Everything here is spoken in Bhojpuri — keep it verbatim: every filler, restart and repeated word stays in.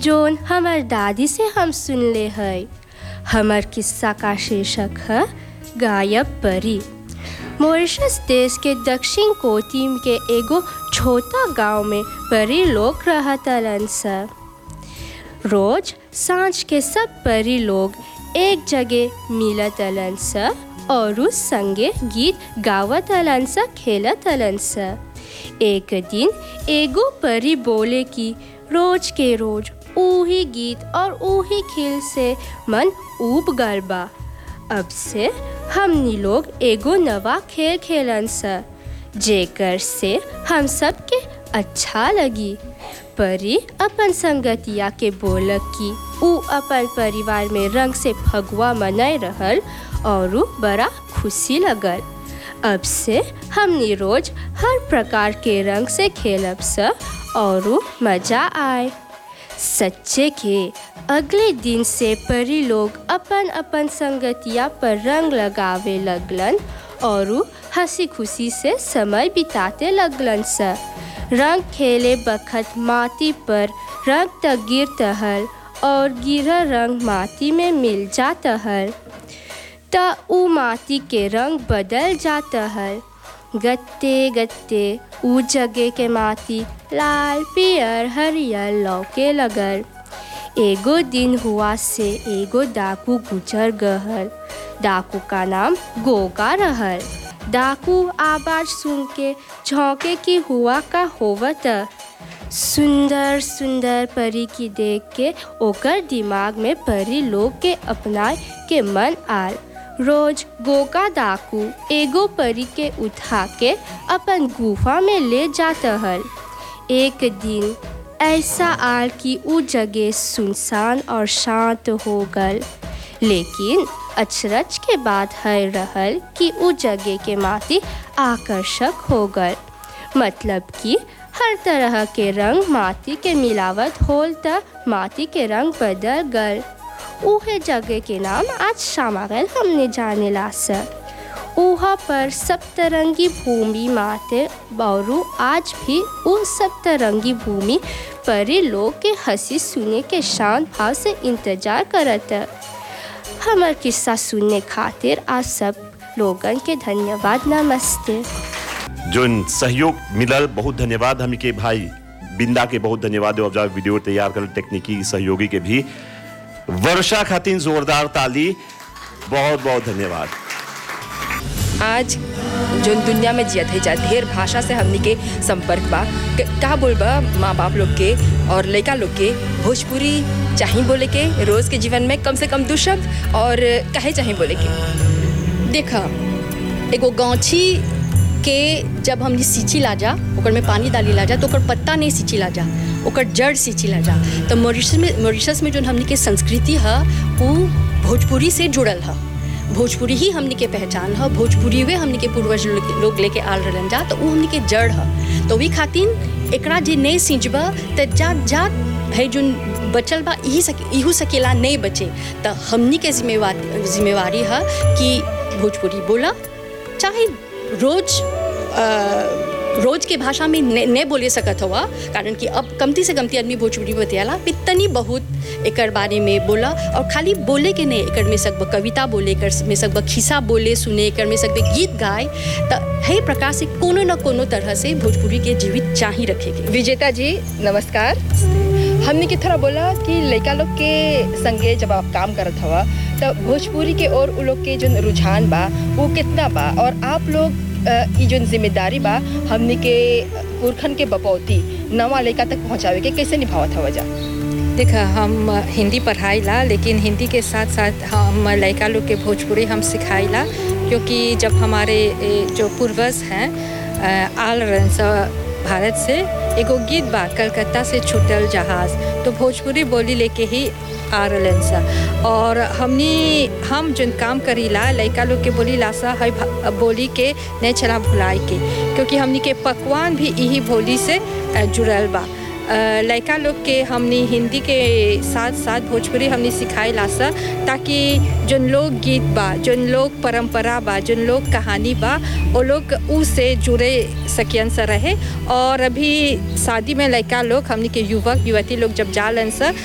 जोन हमार दादी से हम सुनले है। हमार किस्सा का शीर्षक है गायब परी। मॉरिशस देश के दक्षिण कोतीम के एगो छोटा गांव में परी लोग रहतलन स। रोज सांझ के सब परी लोग एक जगह मिलतलन स और उस संगे गीत गावतलन स, खेलतलन स। एक दिन एगो परी बोले कि रोज के रोज ऊही गीत और ऊही खेल से मन ऊब गल बा। अब से हमनी लोग एगो नवा खेल खेलन स जेकर से हम सबके अच्छा लगी। परी अपन संगतिया के बोलक कि ऊ अपन परिवार में रंग से फगुआ मनाए रहल और ऊ बड़ा खुशी लगल। अब से हमनी रोज हर प्रकार के रंग से खेलब स और ऊ मजा आए। सच्चे के अगले दिन से परी लोग अपन अपन संगतिया पर रंग लगावे लगलन और ऊ हंसी खुशी से समय बिताते लगलन स। रंग खेले बखत माटी पर रंग त गिरत हल और गिरा रंग माटी में मिल जाता हल त ऊ माटी के रंग बदल जाता हल। गत्ते गत्ते ऊ जगह के माटी लाल पियर हरियर लौके लगल। एगो दिन हुआ से एगो डाकू गुजर गहल। डाकू का नाम गोगा रहल। डाकू आवाज सुन के झोंके की हुआ का होवत। सुंदर सुंदर परी की देख के ओकर दिमाग में परी लोग के अपनाए के मन आल। रोज गोगा डाकू एगो परी के उठा के अपन गुफा में ले जाता हल। एक दिन ऐसा आल कि ऊ जगह सुनसान और शांत हो गल। लेकिन अचरज के बात है रहल कि ऊ जगह के माटी आकर्षक हो गल। मतलब कि हर तरह के रंग माटी के मिलावट होल त माटी के रंग बदल गल। उहे जगह के नाम आज शामागल हमने जाने ला स। उहा पर सप्तरंगी भूमि माते बारू आज भी उ सप्तरंगी भूमि परी लोग के हंसी सुने के शांत भाव से इंतजार करत। हमार किस्सा सुनने खातिर आप सब लोगन के धन्यवाद। नमस्ते। जोन सहयोग मिलल बहुत धन्यवाद। हम के भाई बिंदा के बहुत धन्यवाद। अब वीडियो तैयार कर तकनीकी सहयोगी के भी वर्षा खातिर जोरदार ताली। बहुत बहुत धन्यवाद। आज जो दुनिया में जियत है जा ढेर भाषा से हमनी के संपर्क बा। का बोलबा माँ बाप लोग के और लड़का लोग के भोजपुरी चाहिए बोले के रोज के जीवन में कम से कम दो शब्द और कहे चाहिए बोले के। देखा एगो गांची के जब हमने सींची ला जा ओकर में पानी डाली ला जा तो ओकर पत्ता नहीं सींची ला जा, ओकर जड़ सींची ला जा। तो मॉरिशस में मॉरिशस में जो हमनी के संस्कृति है वो भोजपुरी से जुड़ल है। भोजपुरी ही हमनी के पहचान है। भोजपुरी वे हमनी के पूर्वज लोग लेके आल रहलन जा तो वो हमनी के जड़ है। तो वी खातिर एकरा जे नहीं सींचबा तो जात जात है जो बचल बा यही सक इहू सकेला नहीं बचे। तो हमनी के जिम्मेवारी जिम्मेवारी है कि भोजपुरी बोला चाहे रोज आ, रोज के भाषा में नहीं बोले सकत हुआ कारण कि अब कमती से कमती आदमी भोजपुरी बतियाला इतनी बहुत एकर बारे में बोला। और खाली बोले के नहीं एकर में सब कविता बोले, एकर में सब खिस्सा बोले सुने, एकर में सब गीत गाए। तो है प्रकार से कोनो न कोनो तरह से भोजपुरी के जीवित चाही रखेगी। विजेता जी नमस्कार। हमने की थोड़ा बोला कि लड़का लोग के संगे जब आप काम करत हवा तो भोजपुरी के और उ लोग के जो रुझान बा वो कितना बा और आप लोग ये जो जिम्मेदारी बा हमने के पुरखन के बपौती नवा लड़का तक पहुँचावे के कैसे निभावत हवा जा? देखा हम हिंदी पढ़ाई ला लेकिन हिंदी के साथ साथ हम लड़का लोग के भोजपुरी हम सिखाई ला क्योंकि जब हमारे जो पूर्वज हैं आल रन भारत से एगो गीत बा कलकत्ता से छूटल जहाज तो भोजपुरी बोली लेके ही आ रहलन सा। और हमनी हम जन काम करीला लड़का लोग के बोली लासा है बोली के नहीं चला भुलाई के क्योंकि हमनी के पकवान भी यही बोली से जुड़ल बा। लड़का लोग के हमनी हिंदी के साथ साथ भोजपुरी हमनी सिखाई लासा ताकि जन लोग गीत बा जन लोग परंपरा बा जन लोग कहानी बा वो लोग उससे जुड़े सकियन सा रहे। और अभी शादी में लड़का लोग हमनी के युवक युवती लोग जब जालन सा